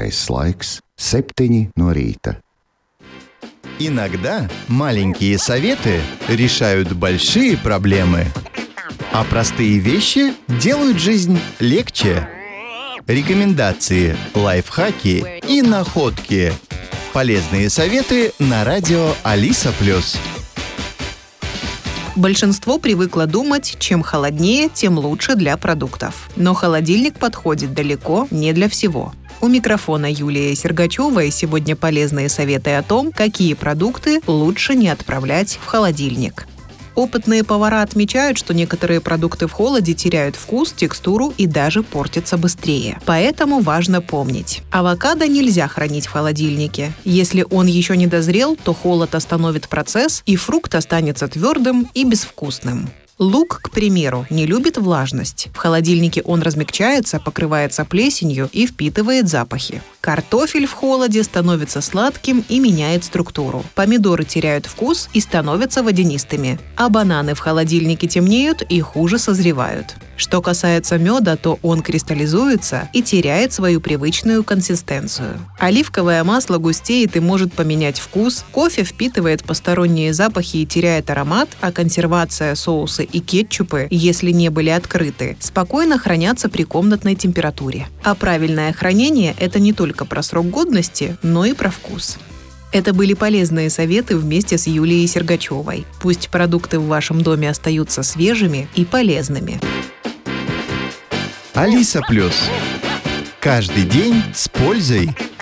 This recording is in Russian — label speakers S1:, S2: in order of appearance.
S1: Pareizais laiks – 7 no rīta.
S2: Иногда маленькие советы решают большие проблемы, а простые вещи делают жизнь легче. Рекомендации, лайфхаки и находки. Полезные советы на радио Алиса+.
S3: Большинство привыкло думать, чем холоднее, тем лучше для продуктов. Но холодильник подходит далеко не для всего. У микрофона Юлия Сергачева, и сегодня полезные советы о том, какие продукты лучше не отправлять в холодильник. Опытные повара отмечают, что некоторые продукты в холоде теряют вкус, текстуру и даже портятся быстрее. Поэтому важно помнить: авокадо нельзя хранить в холодильнике. Если он еще не дозрел, то холод остановит процесс, и фрукт останется твердым и безвкусным. Лук, к примеру, не любит влажность. В холодильнике он размягчается, покрывается плесенью и впитывает запахи. Картофель в холоде становится сладким и меняет структуру. Помидоры теряют вкус и становятся водянистыми. А бананы в холодильнике темнеют и хуже созревают. Что касается меда, то он кристаллизуется и теряет свою привычную консистенцию. Оливковое масло густеет и может поменять вкус, кофе впитывает посторонние запахи и теряет аромат, а консервация, соусы и кетчупы, если не были открыты, спокойно хранятся при комнатной температуре. А правильное хранение – это не только про срок годности, но и про вкус. Это были полезные советы вместе с Юлией Сергачевой. Пусть продукты в вашем доме остаются свежими и полезными.
S2: Алиса+. Каждый день с пользой.